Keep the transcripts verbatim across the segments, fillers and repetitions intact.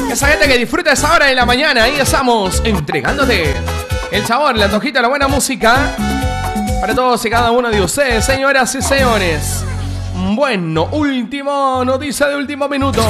Esa gente que disfruta esa hora de la mañana. Ahí estamos entregándote el sabor, la tojita, la buena música para todos y cada uno de ustedes, señoras y señores. Bueno, último noticia de último minuto.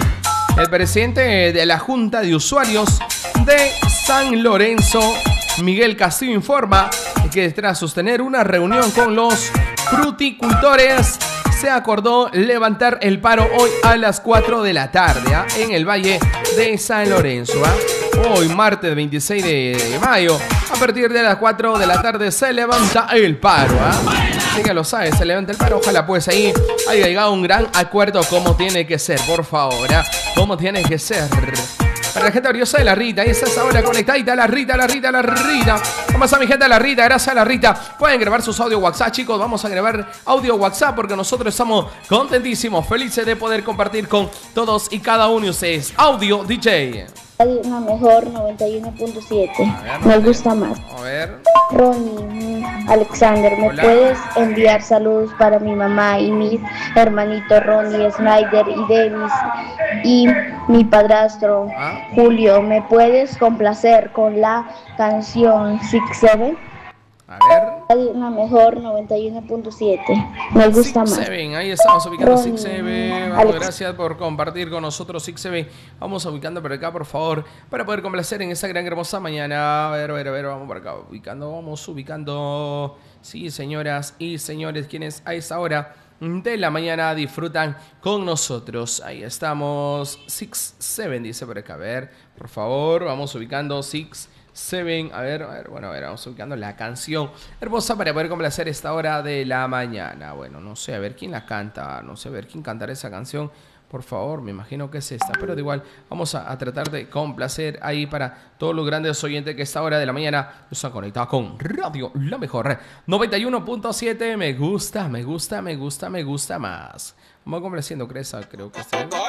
El presidente de la Junta de Usuarios de San Lorenzo, Miguel Castillo, informa que tras sostener una reunión con los fruticultores, se acordó levantar el paro hoy a las cuatro de la tarde ¿eh? en el Valle de San Lorenzo. ¿eh? Hoy, martes veintiséis de mayo, a partir de las cuatro de la tarde se levanta el paro. ¿eh? Así que lo sabes, se levanta el paro. Ojalá pues ahí haya llegado a un gran acuerdo como tiene que ser, por favor. ¿eh? Como tiene que ser. Para la gente orgullosa de la Rita, ahí estás ahora conectadita, la Rita, la Rita, la Rita. ¿Cómo está mi gente? La Rita, gracias a la Rita. Pueden grabar sus audio WhatsApp, chicos. Vamos a grabar audio WhatsApp porque nosotros estamos contentísimos, felices de poder compartir con todos y cada uno de ustedes. Audio D J. La mejor noventa y uno punto siete. Me gusta más. A ver. Ronnie, Alexander, ¿me Hola. puedes enviar saludos para mi mamá y mis hermanitos Ronnie, Snyder y Davis y mi padrastro ¿Ah? Julio? ¿Me puedes complacer con la canción Six Seven? A ver. La mejor noventa y uno punto siete. Me gusta Six más. Seven, ahí estamos ubicando Ronnie, Six Seven. Vamos, Alex. gracias por compartir con nosotros Six Seven. Vamos ubicando por acá, por favor, para poder complacer en esta gran hermosa mañana. A ver, a ver, a ver, vamos por acá ubicando, vamos ubicando. Sí, señoras y señores, quienes a esta hora de la mañana disfrutan con nosotros. Ahí estamos. Six Seven dice por acá. A ver, por favor, vamos ubicando Six Seven, a ver, a ver, bueno, a ver, vamos ubicando la canción hermosa para poder complacer esta hora de la mañana. Bueno, no sé, a ver quién la canta, no sé, a ver quién cantará esa canción, por favor, me imagino que es esta, pero de igual vamos a, a tratar de complacer ahí para todos los grandes oyentes que a esta hora de la mañana están conectados con Radio La Mejor noventa y uno punto siete. Me gusta, me gusta, me gusta, me gusta más. Vamos complaciendo, Cresa, creo que está.